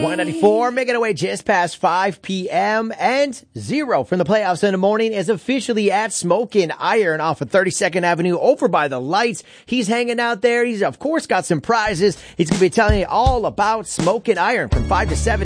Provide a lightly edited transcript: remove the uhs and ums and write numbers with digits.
194, making our way just past 5 p.m. and Zero from the playoffs in the morning is officially at Smokin' Iron off of 32nd Avenue over by the lights. He's hanging out there. He's, of course, got some prizes. He's going to be telling you all about Smokin' Iron from 5 to 7.